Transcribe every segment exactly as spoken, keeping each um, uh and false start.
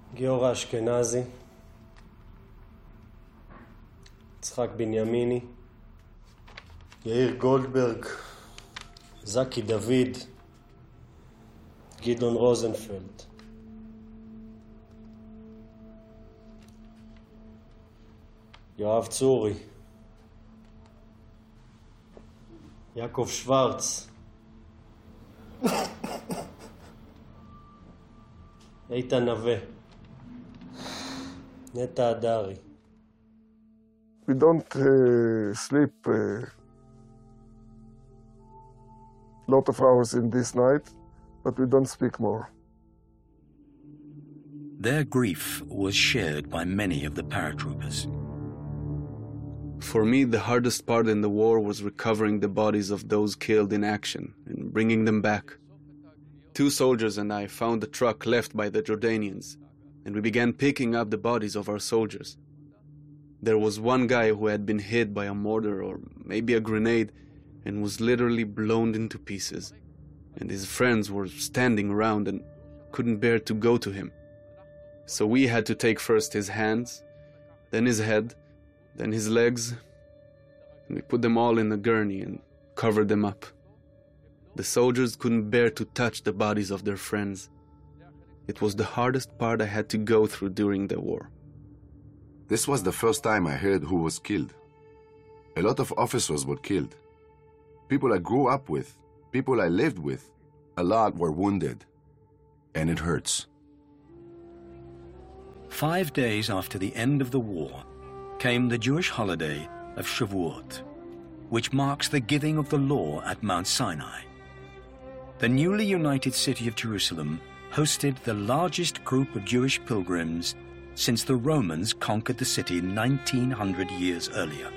גיורא אשכנזי, יצחק בנימיני, יאיר גולדברג, זקי דוד, גדעון רוזנפלד. יואב צורי, יעקב שוורץ, איתן נווה, נטע הדרי. We don't uh, sleep a uh, lot of hours in this night, but we don't speak more. Their grief was shared by many of the paratroopers. For me, the hardest part in the war was recovering the bodies of those killed in action and bringing them back. Two soldiers and I found a truck left by the Jordanians, and we began picking up the bodies of our soldiers. There was one guy who had been hit by a mortar or maybe a grenade and was literally blown into pieces, and his friends were standing around and couldn't bear to go to him. So we had to take first his hands, then his head, then his legs, and we put them all in a gurney and covered them up. The soldiers couldn't bear to touch the bodies of their friends. It was the hardest part I had to go through during the war. This was the first time I heard who was killed. A lot of officers were killed. People I grew up with, people I lived with, a lot were wounded, and it hurts. Five days after the end of the war came the Jewish holiday of Shavuot, which marks the giving of the law at Mount Sinai. The newly united city of Jerusalem hosted the largest group of Jewish pilgrims since the Romans conquered the city nineteen hundred years earlier.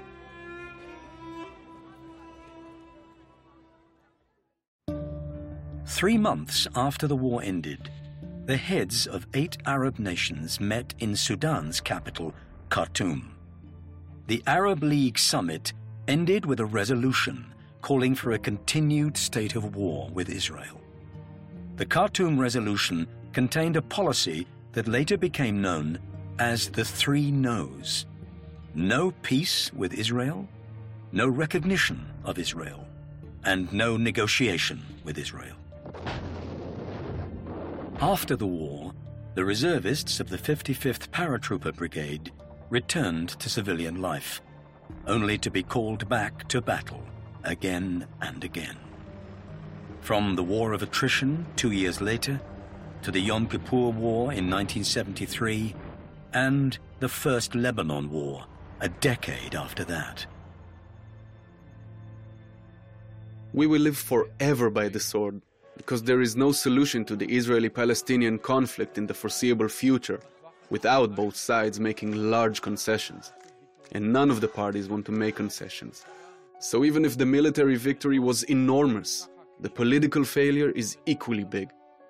Three months after the war ended, the heads of eight Arab nations met in Sudan's capital, Khartoum. The Arab League summit ended with a resolution calling for a continued state of war with Israel. The Khartoum resolution contained a policy that later became known as the Three No's. No peace with Israel, no recognition of Israel, and no negotiation with Israel. After the war, the reservists of the fifty-fifth Paratrooper Brigade returned to civilian life, only to be called back to battle again and again. From the War of Attrition two years later, to the Yom Kippur War in nineteen seventy-three, and the First Lebanon War a decade after that. We will live forever by the sword, because there is no solution to the Israeli-Palestinian conflict in the foreseeable future without both sides making large concessions. And none of the parties want to make concessions. So even if the military victory was enormous, the political failure is equally big.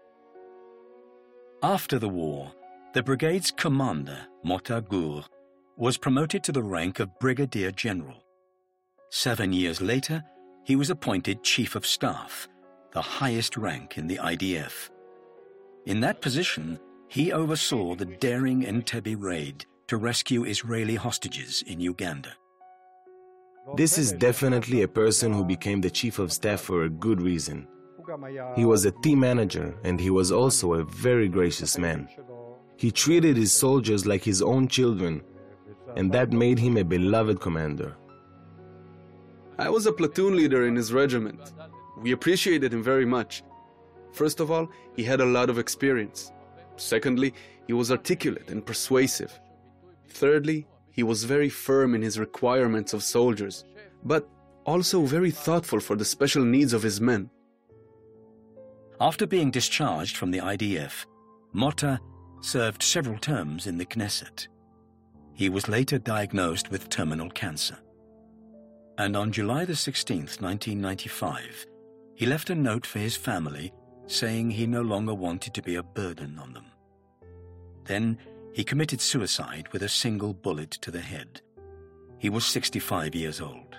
After the war, the brigade's commander, Mota Gur, was promoted to the rank of Brigadier General. Seven years later, he was appointed Chief of Staff, the highest rank in the I D F. In that position, he oversaw the daring Entebbe raid to rescue Israeli hostages in Uganda. This is definitely a person who became the Chief of Staff for a good reason. He was a team manager, and he was also a very gracious man. He treated his soldiers like his own children, and that made him a beloved commander. I was a platoon leader in his regiment. We appreciated him very much. First of all, he had a lot of experience. Secondly, he was articulate and persuasive. Thirdly, he was very firm in his requirements of soldiers, but also very thoughtful for the special needs of his men. After being discharged from the I D F, Mota served several terms in the Knesset. He was later diagnosed with terminal cancer. And on July the sixteenth, nineteen ninety-five, he left a note for his family saying he no longer wanted to be a burden on them. Then he committed suicide with a single bullet to the head. He was sixty-five years old.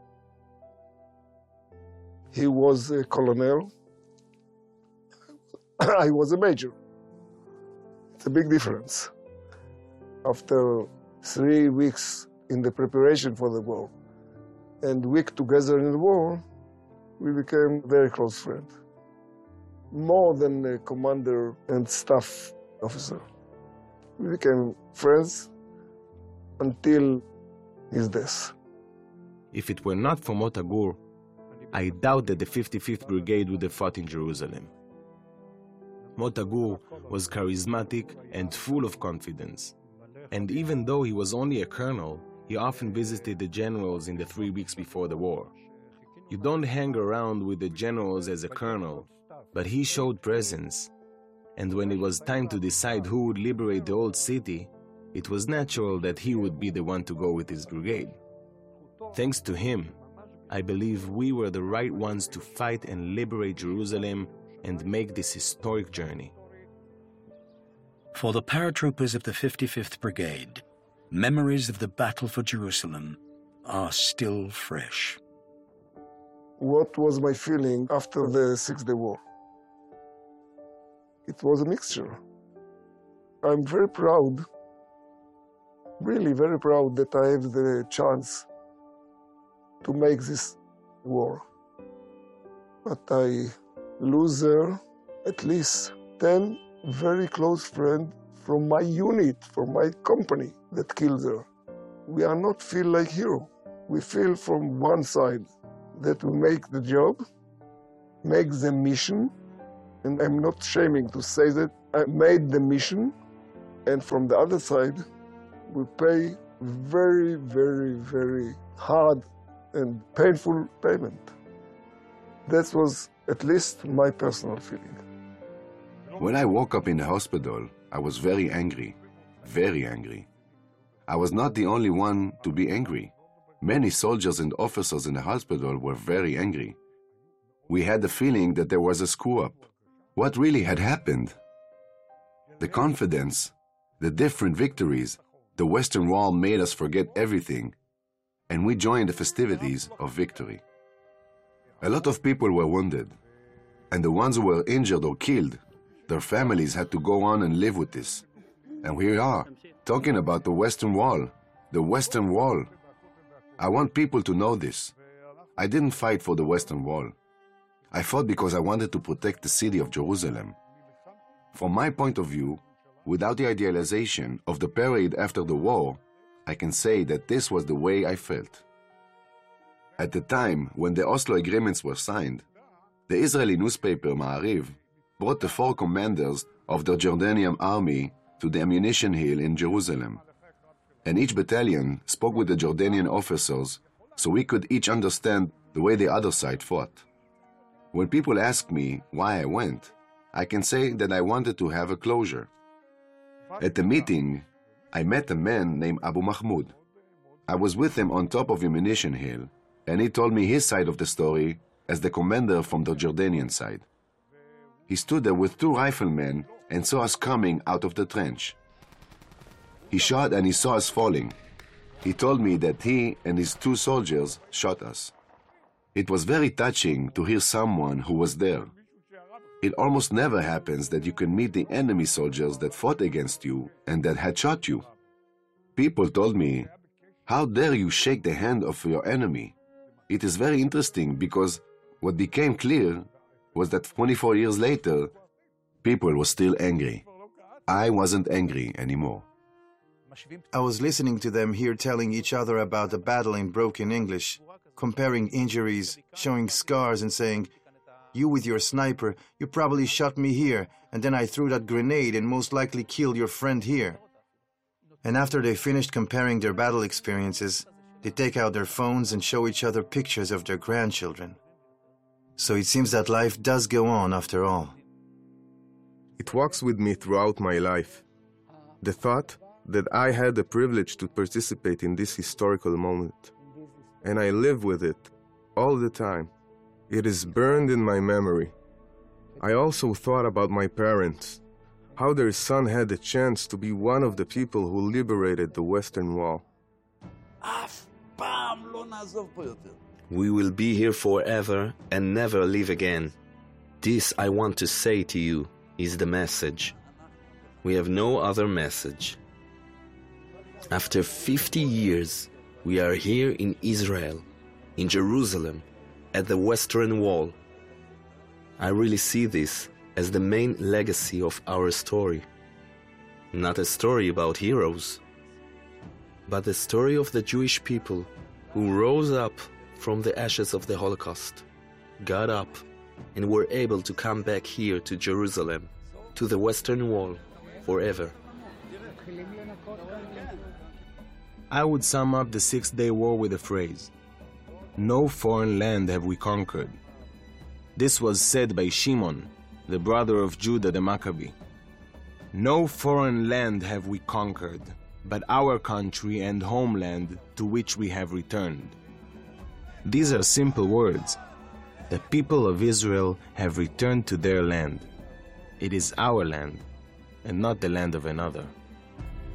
He was a colonel. I was a major. It's a big difference. After three weeks in the preparation for the war and week together in the war, we became very close friends. More than a commander and staff officer. We became friends until his death. If it were not for Mota Gur, I doubt that the fifty-fifth Brigade would have fought in Jerusalem. Mota Gur was charismatic and full of confidence. And even though he was only a colonel, he often visited the generals in the three weeks before the war. You don't hang around with the generals as a colonel, but he showed presence. And when it was time to decide who would liberate the old city, it was natural that he would be the one to go with his brigade. Thanks to him, I believe we were the right ones to fight and liberate Jerusalem and make this historic journey. For the paratroopers of the fifty-fifth Brigade, memories of the battle for Jerusalem are still fresh. What was my feeling after the Six-Day War? It was a mixture. I'm very proud, really very proud that I have the chance to make this war. But I lose there at least ten very close friends from my unit, from my company that killed there. We are not feel like hero. We feel from one side that we make the job, make the mission, and I'm not shaming to say that I made the mission, and from the other side, we pay very, very, very hard and painful payment. That was at least my personal feeling. When I woke up in the hospital, I was very angry, very angry. I was not the only one to be angry. Many soldiers and officers in the hospital were very angry. We had the feeling that there was a screw-up. What really had happened? The confidence, the different victories, the Western Wall made us forget everything, and we joined the festivities of victory. A lot of people were wounded, and the ones who were injured or killed, their families had to go on and live with this. And here we are, talking about the Western Wall, the Western Wall. I want people to know this. I didn't fight for the Western Wall. I fought because I wanted to protect the city of Jerusalem. From my point of view, without the idealization of the period after the war, I can say that this was the way I felt. At the time when the Oslo agreements were signed, the Israeli newspaper Ma'ariv brought the four commanders of the Jordanian army to the ammunition hill in Jerusalem. And each battalion spoke with the Jordanian officers so we could each understand the way the other side fought. When people ask me why I went, I can say that I wanted to have a closure. At the meeting, I met a man named Abu Mahmoud. I was with him on top of the ammunition hill, and he told me his side of the story as the commander from the Jordanian side. He stood there with two riflemen and saw us coming out of the trench. He shot and he saw us falling. He told me that he and his two soldiers shot us. It was very touching to hear someone who was there. It almost never happens that you can meet the enemy soldiers that fought against you and that had shot you. People told me, "How dare you shake the hand of your enemy?" It is very interesting because what became clear was that twenty-four years later, people were still angry. I wasn't angry anymore. I was listening to them here telling each other about the battle in broken English, comparing injuries, showing scars and saying, "You with your sniper, you probably shot me here, and then I threw that grenade and most likely killed your friend here." And after they finished comparing their battle experiences, they take out their phones and show each other pictures of their grandchildren. So it seems that life does go on after all. It walks with me throughout my life. The thought that I had the privilege to participate in this historical moment. And I live with it all the time. It is burned in my memory. I also thought about my parents, how their son had the chance to be one of the people who liberated the Western Wall. We will be here forever and never leave again. This I want to say to you is the message. We have no other message. After fifty years, we are here in Israel, in Jerusalem, at the Western Wall. I really see this as the main legacy of our story. Not a story about heroes, but the story of the Jewish people who rose up from the ashes of the Holocaust, got up, and were able to come back here to Jerusalem, to the Western Wall, forever. I would sum up the Six-Day War with a phrase: no foreign land have we conquered. This was said by Shimon, the brother of Judah the Maccabee. No foreign land have we conquered, but our country and homeland to which we have returned. These are simple words. The people of Israel have returned to their land. It is our land, and not the land of another.